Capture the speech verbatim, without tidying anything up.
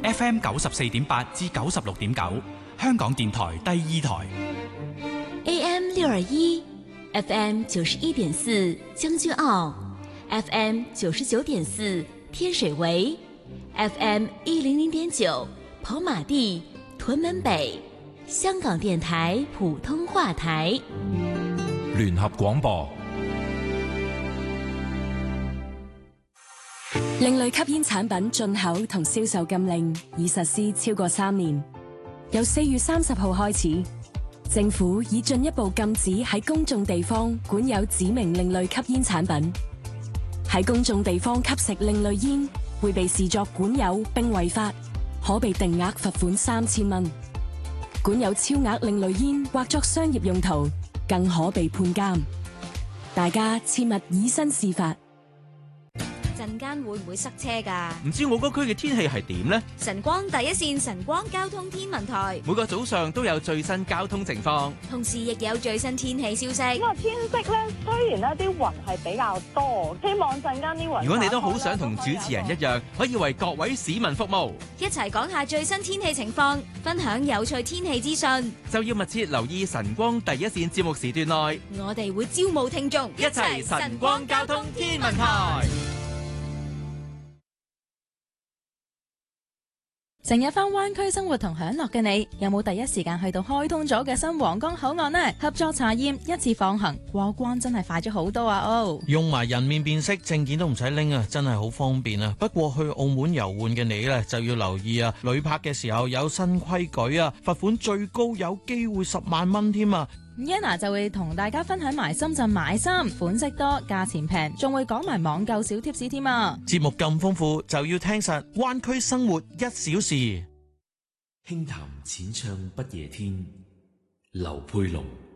F M 九十四點八至九十六點九，香港電台第二台。 A M 六二一，F M 九十一點四將軍澳，F M 九十九點四天水圍，F M 一零零點九跑馬地、屯門北，香港電台普通話台。 聯合廣播。 另類吸煙產品進口同銷售禁令已實施超過三年，由四月三十號開始，政府已進一步禁止喺公眾地方管有指明另類吸煙產品。喺公眾地方吸食另類煙會被視作管有並違法，可被定額罰款三千蚊。管有超額另類煙或作商業用途，更可被判監。大家切勿以身試法。 陣間會唔會塞車㗎？ 唔知我嗰區嘅天氣係點呢？ 晨光第一線晨光交通天文台每個早上都有最新交通情況， 同時亦有最新天氣消息。 咁啊，天色咧雖然咧啲雲係比較多，希望陣間啲雲。 如果你都好想同主持人一樣，可以為各位市民服務， 一齊講下最新天氣情況，分享有趣天氣資訊， 就要密切留意晨光第一線節目時段內， 我哋會招募聽眾， 一齊晨光交通天文台。 成日返灣區生活同享樂嘅你，有冇第一時間去到開通咗嘅新皇崗口岸呢？合作查驗，一次放行，過關真係快咗好多啊！哦， 用埋人面辨識，證件都唔使拎啊，真係好方便啊！不過去澳門遊玩嘅你呢，就要留意啊，旅泊嘅時候有新規矩啊，罰款最高有機會十萬蚊添啊 ！Yana 就會同大家分享埋深圳買衫款式多、價錢平，仲會講埋網購小貼士添啊！ 節目咁豐富，就要聽實灣區生活一小時。 輕談淺唱不夜天，劉佩龍。